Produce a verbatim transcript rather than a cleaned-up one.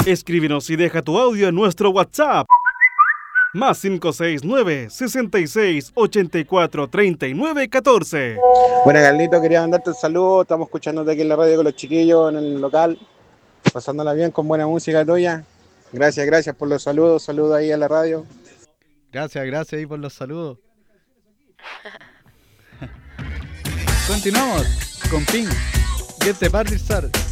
Escríbenos y deja tu audio en nuestro WhatsApp. Más cinco seis nueve, sesenta y seis, ochenta y cuatro, treinta y nueve, catorce. Bueno, Carlito, quería mandarte un saludo. Estamos escuchándote aquí en la radio con los chiquillos en el local, pasándola bien con buena música tuya. Gracias, gracias por los saludos. Saludos ahí a la radio. Gracias, gracias ahí por los saludos. Continuamos con Pink. Get the Party Started.